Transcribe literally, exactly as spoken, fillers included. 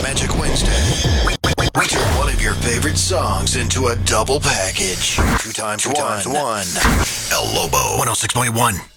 Magic Wednesday, we, we, we we turn one of your favorite songs into a double package. Two times Two one. Times one. El Lobo, one oh six point one.